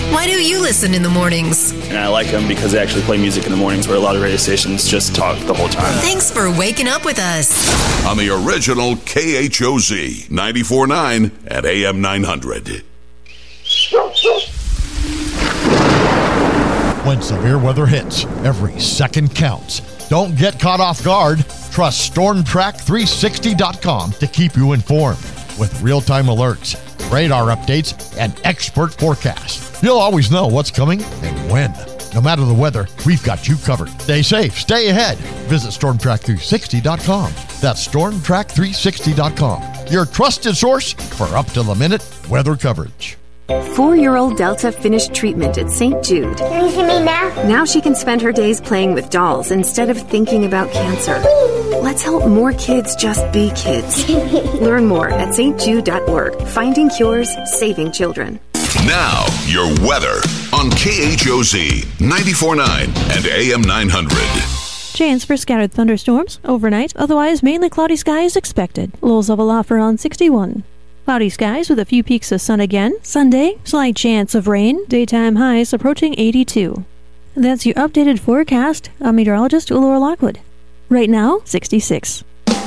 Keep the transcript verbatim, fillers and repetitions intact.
Why do you listen in the mornings? And I like them because they actually play music in the mornings where a lot of radio stations just talk the whole time. Thanks for waking up with us. On the original K H O Z ninety-four point nine at A M nine hundred. When severe weather hits, every second counts. Don't get caught off guard. Trust Storm Track three sixty dot com to keep you informed with real-time alerts, radar updates, and expert forecasts. You'll always know what's coming and when. No matter the weather, we've got you covered. Stay safe, stay ahead. Visit Storm Track three sixty dot com. That's Storm Track three sixty dot com, your trusted source for up-to-the-minute weather coverage. Four-year-old Delta finished treatment at Saint Jude. Can you see me now? Now she can spend her days playing with dolls instead of thinking about cancer. Let's help more kids just be kids. Learn more at S T jude dot org. Finding cures, saving children. Now, your weather on K H O Z ninety-four point nine and A M nine hundred. Chance for scattered thunderstorms overnight, otherwise mainly cloudy skies expected. Lows level off around sixty-one. Cloudy skies with a few peaks of sun again. Sunday, slight chance of rain. Daytime highs approaching eighty-two. That's your updated forecast. I'm meteorologist Laura Lockwood. Right now, sixty-six.